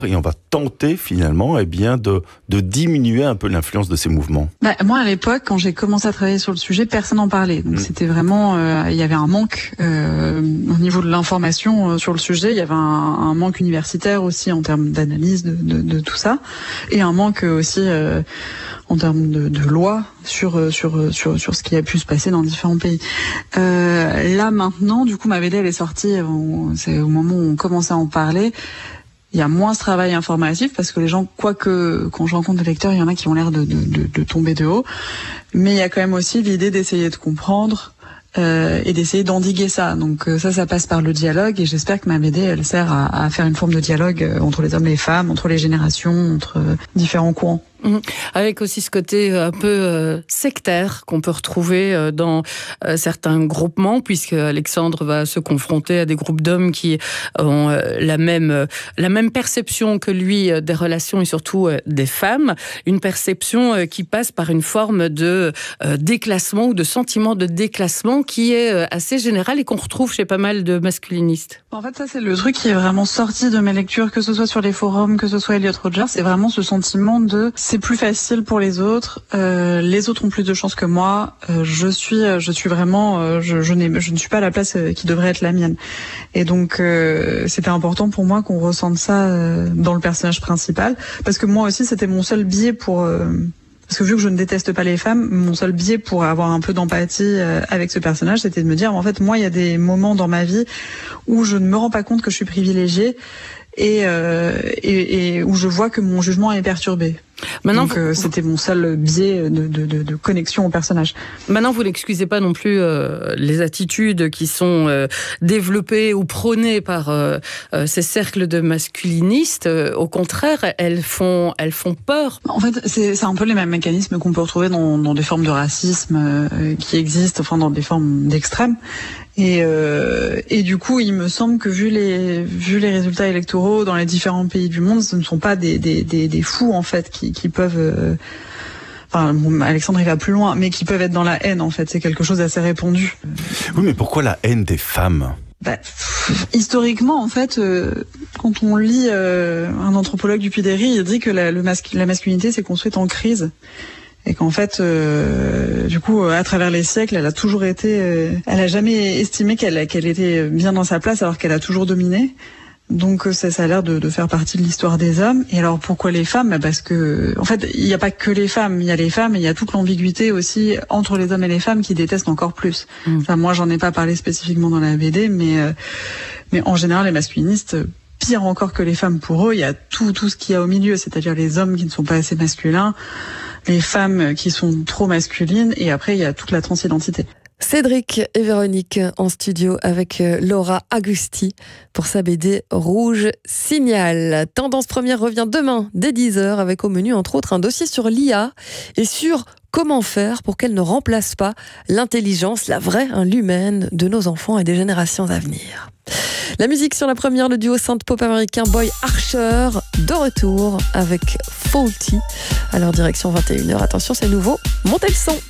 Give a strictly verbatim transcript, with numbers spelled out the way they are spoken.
Et on va tenter finalement eh bien, de, de diminuer un peu l'influence de ces mouvements. Bah, moi, à l'époque, quand j'ai commencé à travailler sur le sujet, personne n'en parlait. Donc mmh. c'était vraiment, euh, il y avait un manque euh, au niveau de l'information euh, sur le sujet. Il y avait un, un manque universitaire aussi en termes d'analyse de, de, de tout ça, et un manque aussi euh, en termes de, de loi sur sur sur sur ce qui a pu se passer dans différents pays. Euh, là maintenant, du coup, ma B D elle est sortie. On, c'est au moment où on commençait à en parler. Il y a moins ce travail informatif parce que les gens, quoique quand je rencontre des lecteurs, il y en a qui ont l'air de, de, de, de tomber de haut. Mais il y a quand même aussi l'idée d'essayer de comprendre euh, et d'essayer d'endiguer ça. Donc euh, ça, ça passe par le dialogue et j'espère que ma B D, elle sert à, à faire une forme de dialogue euh, entre les hommes et les femmes, entre les générations, entre euh, différents courants. Mmh. Avec aussi ce côté un peu euh, sectaire qu'on peut retrouver euh, dans euh, certains groupements, puisque Alexandre va se confronter à des groupes d'hommes qui ont euh, la même euh, la même perception que lui euh, des relations et surtout euh, des femmes, une perception euh, qui passe par une forme de euh, déclassement ou de sentiment de déclassement qui est euh, assez général et qu'on retrouve chez pas mal de masculinistes. En fait, ça c'est le truc qui est vraiment sorti de mes lectures, que ce soit sur les forums, que ce soit Elliot Rodgers, c'est vraiment ce sentiment de c'est plus facile pour les autres, euh, les autres ont plus de chance que moi, euh, je suis je suis vraiment euh, je je, n'ai, je ne suis pas à la place euh, qui devrait être la mienne. Et donc euh, c'était important pour moi qu'on ressente ça euh, dans le personnage principal, parce que moi aussi c'était mon seul biais pour euh, parce que vu que je ne déteste pas les femmes, mon seul biais pour avoir un peu d'empathie euh, avec ce personnage, c'était de me dire en fait moi il y a des moments dans ma vie où je ne me rends pas compte que je suis privilégiée et, euh, et, et où je vois que mon jugement est perturbé. Maintenant, Donc, euh, c'était mon seul biais de, de, de, de connexion au personnage. Maintenant, vous n'excusez pas non plus euh, les attitudes qui sont euh, développées ou prônées par euh, euh, ces cercles de masculinistes. Euh, au contraire, elles font, elles font peur. En fait, c'est, c'est un peu les mêmes mécanismes qu'on peut retrouver dans, dans des formes de racisme euh, qui existent, enfin dans des formes d'extrême. Et, euh, et du coup, il me semble que vu les, vu les résultats électoraux dans les différents pays du monde, ce ne sont pas des, des, des, des fous en fait qui, qui peuvent, euh, enfin, bon, Alexandre il va plus loin, mais qui peuvent être dans la haine en fait. C'est quelque chose d'assez répandu. Oui, mais pourquoi la haine des femmes ? Bah, pff, historiquement, en fait, euh, quand on lit euh, un anthropologue du Puy des Ris, il dit que la, le mascu- la masculinité s'est construite en crise. Et qu'en fait, euh, du coup, à travers les siècles, elle a toujours été, euh, elle a jamais estimé qu'elle, qu'elle était bien dans sa place, alors qu'elle a toujours dominé. Donc ça, ça a l'air de, de faire partie de l'histoire des hommes. Et alors pourquoi les femmes ? Parce que, en fait, il n'y a pas que les femmes. Il y a les femmes et il y a toute l'ambiguïté aussi entre les hommes et les femmes qui détestent encore plus. Mmh. Enfin, moi, j'en ai pas parlé spécifiquement dans la B D, mais euh, mais en général, les masculinistes, pire encore que les femmes pour eux, il y a tout tout ce qu'il y a au milieu, c'est-à-dire les hommes qui ne sont pas assez masculins, les femmes qui sont trop masculines, et après il y a toute la transidentité. Cédric et Véronique en studio avec Laura Agusti pour sa B D Rouge Signal. Tendance première revient demain dès dix heures avec au menu entre autres un dossier sur l'I A et sur comment faire pour qu'elle ne remplace pas l'intelligence, la vraie, hein, l'humaine de nos enfants et des générations à venir. La musique sur la première, le duo synth-pop américain Boy Archer, de retour avec Faulty. À leur direction vingt et une heures. Attention, c'est nouveau, montez le son.